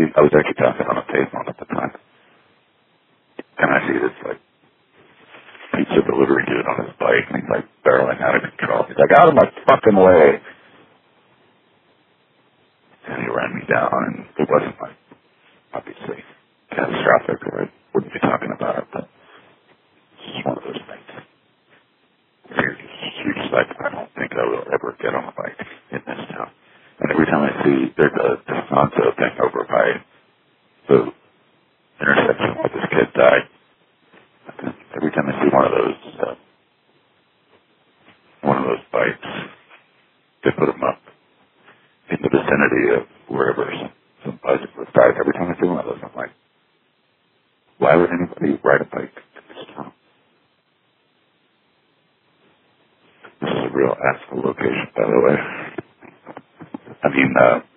I was actually passing on a pavement at the time, and I see this like pizza delivery dude on his bike, and he's like barreling out of control. He's like, out of my fucking way! And he ran me down, and it wasn't like obviously catastrophic, or I wouldn't be talking about it, but it's just one of those things. You're just like, I don't think I will ever get on a bike in this town. And every time I see there's a Descanso thing over by the intersection where this kid died, every time I see one of those bikes, they put them up in the vicinity of wherever some bicyclist died. Every time I see one of those, I'm like, why would anybody ride a bike in this town? This is a real asshole location, by the way. I mean,